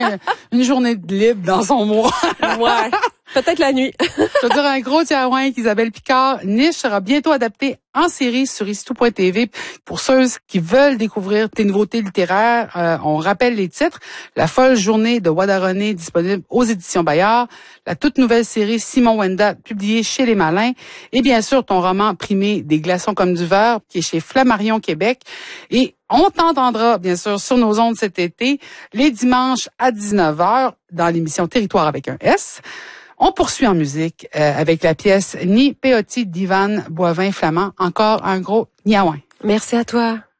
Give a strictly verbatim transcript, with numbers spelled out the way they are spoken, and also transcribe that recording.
une journée de libre dans son mois. Ouais. Peut-être la nuit. Je veux dire un gros tiaouin qu'Isabelle Picard. Niche sera bientôt adaptée en série sur ici-tout point t v. Pour ceux qui veulent découvrir tes nouveautés littéraires, euh, on rappelle les titres. La folle journée de Wadaroné, disponible aux éditions Bayard. La toute nouvelle série Simon Wenda, publiée chez Les Malins. Et bien sûr, ton roman primé Des glaçons comme du verre, qui est chez Flammarion Québec. Et on t'entendra, bien sûr, sur nos ondes cet été, les dimanches à dix-neuf heures, dans l'émission Territoire avec un S. On poursuit en musique euh, avec la pièce Ni Peotti d'Ivan Boivin Flamand. Encore un gros niaouin. Merci à toi.